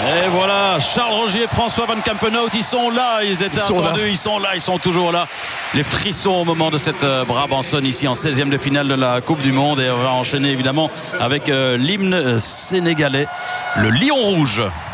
Et voilà, Charles Rogier, François Van Campenhout, ils sont là, ils étaient attendus, ils sont là, ils sont toujours là. Les frissons au moment de cette Brabançonne ici en 16e de finale de la Coupe du Monde. Et on va enchaîner évidemment avec l'hymne sénégalais, le Lion Rouge.